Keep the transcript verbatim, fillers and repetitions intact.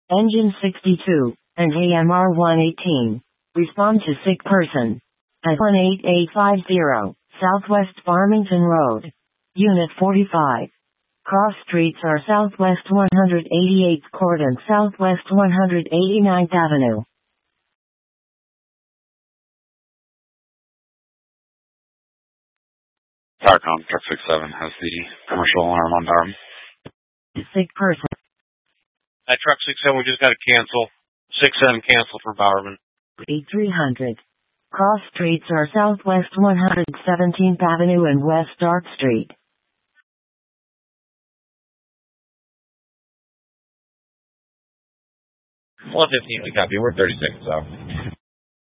Engine sixty-two, and A M R one eighteen. Respond to sick person. At one eight eight five zero, Southwest Farmington Road. Unit forty-five. Cross streets are Southwest one hundred eighty-eighth Court and Southwest one hundred eighty-ninth Avenue. Powercom Truck six seven has the commercial alarm on Bowerman. Sick person. At Truck six seven, we just got to cancel. six seven cancel for Bowerman. eighty-three hundred. Cross streets are Southwest one hundred seventeenth Avenue and West Dark Street. one fifteen, we copy. We're thirty seconds out.